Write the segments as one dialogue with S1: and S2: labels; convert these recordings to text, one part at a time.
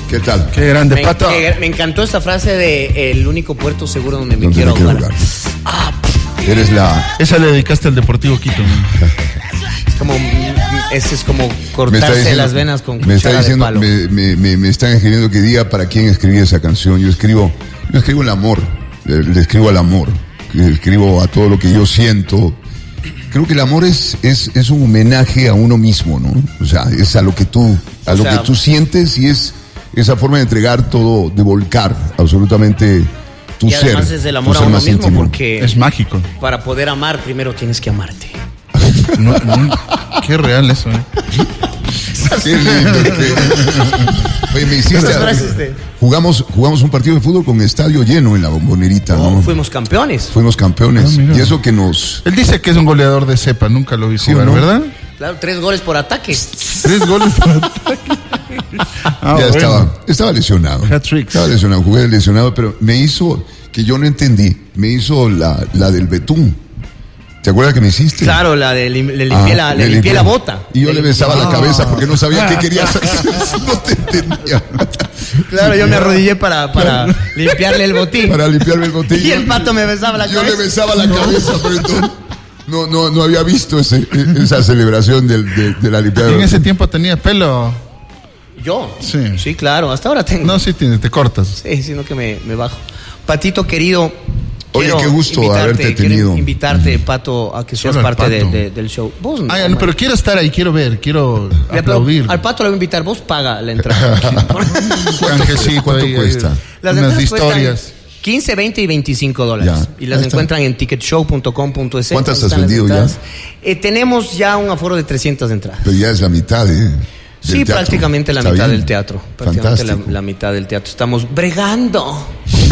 S1: ¿Qué tal?
S2: Qué grande, Pato.
S3: Me encantó esta frase de el único puerto seguro donde me quiero ahogar.
S1: Eres la...
S2: Esa le dedicaste al Deportivo Quito.
S3: Es como cortarse las venas con cuchara de palo.
S1: Me están escribiendo que diga para quién escribí esa canción. Yo escribo el amor. Le escribo al amor. Le escribo a todo lo que yo siento. Creo que el amor es un homenaje a uno mismo, ¿no? O sea, es a lo que tú sientes, y es esa forma de entregar todo, de volcar absolutamente tu ser.
S3: Y además es el amor a uno mismo
S1: íntimo.
S3: porque
S2: es mágico.
S3: Para poder amar primero tienes que amarte.
S2: Qué real eso,
S1: Qué lindo. Oye, me hiciste... Jugamos un partido de fútbol con estadio lleno en la Bombonerita, ¿no?
S3: Fuimos campeones.
S1: Y eso que nos...
S2: Él dice que es un goleador de cepa, nunca lo vi jugar,
S1: ¿no?
S2: ¿verdad?
S3: Claro, 3 goles por ataque.
S2: 3 goles por ataque.
S1: Estaba lesionado.
S2: Hat-tricks.
S1: Estaba lesionado, jugué lesionado, pero me hizo, que yo no entendí, me hizo la del betún. ¿Te acuerdas que me hiciste?
S3: Claro, le limpié la bota.
S1: Y yo le besaba la cabeza porque no sabía qué querías hacer. No te entendía.
S3: Claro, yo me arrodillé para limpiarle el botín.
S1: Para limpiarme el botín.
S3: Y el Pato me besaba la cabeza.
S1: Yo le besaba la cabeza, pero entonces no había visto esa celebración de la limpiada.
S2: ¿Y en ese tiempo tenía pelo?
S3: ¿Yo?
S2: Sí.
S3: Sí, claro, hasta ahora tengo.
S2: No, sí tienes, te cortas.
S3: Sí, sino que me bajo. Patito querido.
S1: Oye, qué gusto haberte tenido.
S3: Quiero invitarte, Pato, a que seas parte del show. Vos no,
S2: pero quiero estar ahí, quiero aplaudir.
S3: Al Pato le voy a invitar, vos paga la entrada.
S1: ¿Cuánto cuesta?
S3: Las entradas historias. 15, 20 y $25.
S1: Ya,
S3: y las encuentran en ticketshow.com.es.
S1: ¿Cuántas has vendido ya?
S3: Tenemos ya un aforo de 300 entradas.
S1: Pero ya es la mitad,
S3: Sí,
S1: teatro.
S3: prácticamente la mitad del teatro. Prácticamente la mitad del teatro. Estamos bregando.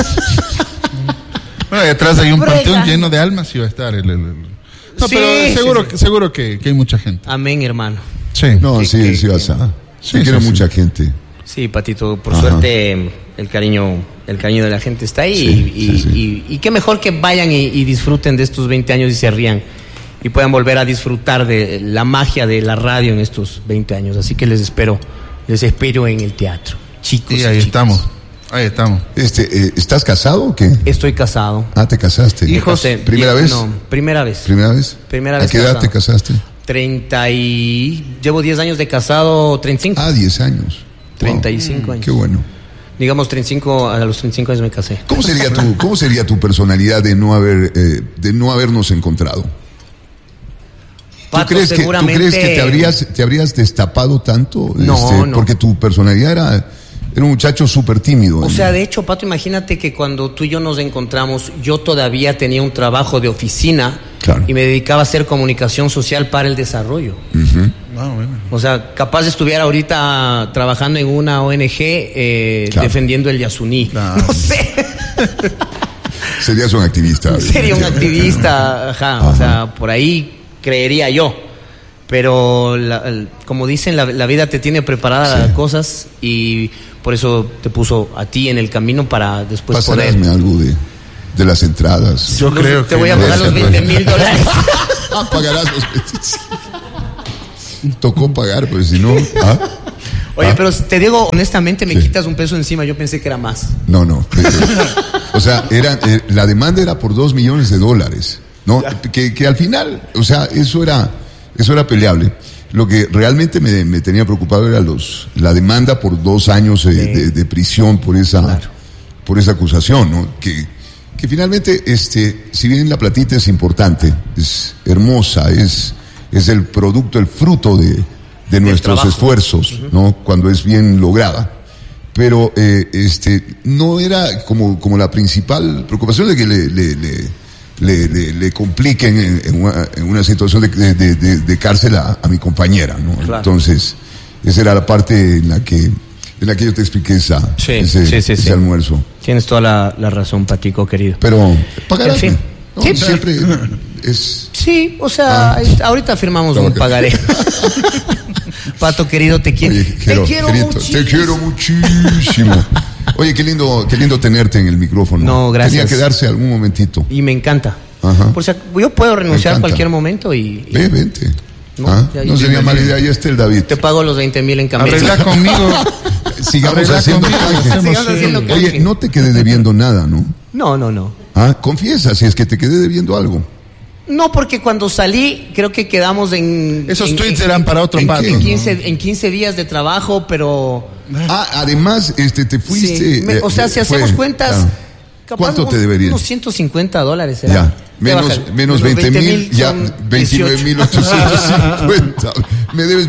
S2: Bueno, detrás hay un panteón lleno de almas y va a estar No,
S3: sí,
S2: pero seguro que hay mucha gente.
S3: Amén, hermano.
S1: Sí. No, sí vas a. Sí, quiero mucha gente.
S3: Sí, Patito, por suerte el cariño de la gente está ahí. Y qué mejor que vayan y disfruten de estos 20 años y se rían y puedan volver a disfrutar de la magia de la radio en estos 20 años. Así que les espero en el teatro, chicos.
S2: Sí, ahí estamos.
S1: ¿Estás casado o qué?
S3: Estoy casado.
S1: ¿Te casaste?
S3: Hijos.
S1: ¿Primera vez?
S3: No, primera vez.
S1: ¿Primera vez? ¿A qué edad te casaste?
S3: 30 y... Llevo 10 años de casado, 35.
S1: 10 años.
S3: 35 años.
S1: Qué bueno.
S3: Digamos, a los 35 años me casé.
S1: ¿Cómo sería tu personalidad de no habernos encontrado?
S3: Pato,
S1: ¿Tú crees que te habrías destapado tanto?
S3: No.
S1: Porque tu personalidad era un muchacho súper tímido.
S3: O sea, de hecho, Pato, imagínate que cuando tú y yo nos encontramos, yo todavía tenía un trabajo de oficina. Claro. Y me dedicaba a hacer comunicación social para el desarrollo. Bueno. O sea, capaz estuviera ahorita trabajando en una ONG defendiendo el Yasuní. Claro. No sé.
S1: Serías un activista.
S3: Sería un activista, ajá. O sea, por ahí creería yo. Pero, como dicen, la vida te tiene preparadas cosas y por eso te puso a ti en el camino para después poder...
S1: algo de las entradas.
S2: Yo creo
S3: te voy a pagar los $20,000.
S1: Pagarás los 20. Tocó pagar, pues si no...
S3: Oye, pero te digo, honestamente, me quitas un peso encima. Yo pensé que era más.
S1: No. O sea, la demanda era por $2 millones, ¿no? Que al final, o sea, eso era peleable. Lo que realmente me tenía preocupado era la demanda por 2 años de prisión por esa acusación, ¿no? Que finalmente, si bien la platita es importante, es hermosa, es el producto, el fruto de nuestros esfuerzos, ¿no? Cuando es bien lograda. Pero, no era como la principal preocupación de que le compliquen en una situación de cárcel a mi compañera, ¿no? Claro. Entonces, esa era la parte en la que yo te expliqué ese almuerzo.
S3: Tienes toda la razón, Patico, querido.
S1: Pero, pagarás,
S3: en fin.
S1: ¿no? Siempre es...
S3: Sí, o sea, ahorita firmamos un pagaré. Pato, querido, te quiero.
S1: Oye, te quiero muchísimo. Oye, qué lindo tenerte en el micrófono.
S3: No, gracias.
S1: Tenía que darse algún momentito.
S3: Y me encanta. Por si yo puedo renunciar a cualquier momento y...
S1: Vente.
S3: No
S1: sería mala idea. Ahí está el David.
S3: Te pago los 20,000 en cambio.
S2: Arregla conmigo.
S1: sigamos haciendo canje. Oye, no te quedé debiendo nada, ¿no?
S3: No.
S1: Ah, confiesa si es que te quedé debiendo algo.
S3: No, porque cuando salí, creo que quedamos en...
S2: Esos tweets eran para otro pato.
S3: En 15 días de trabajo, pero...
S1: Además, te fuiste...
S3: Sí, si hacemos cuentas... Claro.
S1: ¿Cuánto te deberían?
S3: Unos $150.
S1: Ya, menos 20,000, ya 29,850. Me debes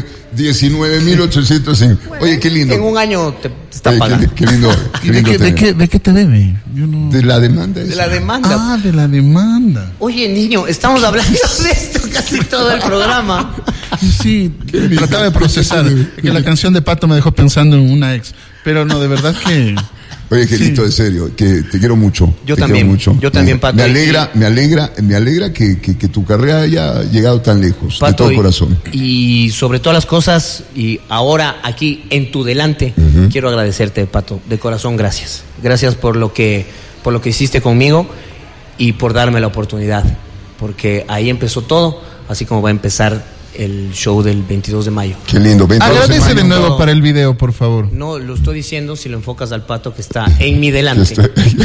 S1: 19,850. Oye, qué lindo.
S3: En un año te está pagando.
S1: Qué lindo.
S2: ¿De qué te debe?
S1: De la demanda.
S3: De la demanda.
S2: Ah, de la demanda.
S3: Oye, niño, estamos hablando de esto casi todo el programa.
S2: Sí, trataba de procesar. Que la canción de Pato me dejó pensando en una ex. Pero no, de verdad que...
S1: Oye, Gelito, sí. De serio, que te quiero mucho.
S3: Yo también, Pato.
S1: Me alegra que tu carrera haya llegado tan lejos, Pato, de todo corazón.
S3: Y sobre todas las cosas, y ahora aquí en tu delante, quiero agradecerte, Pato, de corazón, gracias. Gracias por lo que hiciste conmigo y por darme la oportunidad, porque ahí empezó todo, así como va a empezar el show del 22 de mayo.
S1: Qué lindo, 22
S2: Agradece de nuevo para el video, por favor.
S3: No, lo estoy diciendo si lo enfocas al Pato que está en mi delante.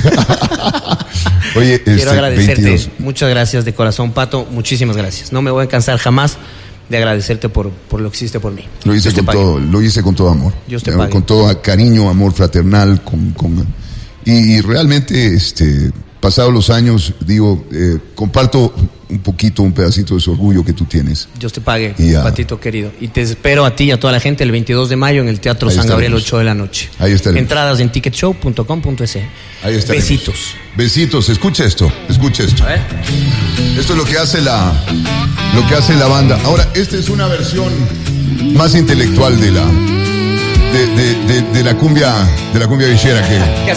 S1: Oye,
S3: quiero agradecerte,
S1: 22.
S3: Muchas gracias de corazón, Pato, muchísimas gracias. No me voy a cansar jamás de agradecerte por lo que hiciste por mí.
S1: Lo hice con todo amor.
S3: Dios te pague.
S1: Con todo cariño, amor fraternal, y realmente pasados los años, comparto un pedacito de ese orgullo que tú tienes.
S3: Dios te pague, Patito querido. Y te espero a ti y a toda la gente el 22 de mayo en el Teatro San Gabriel, 8 de la noche.
S1: Ahí estaremos.
S3: Entradas en ticketshow.com.es.
S1: Ahí estaremos.
S3: Besitos.
S1: Escucha esto.
S3: A ver.
S1: Esto es lo que hace la banda. Ahora, esta es una versión más intelectual de la cumbia villera que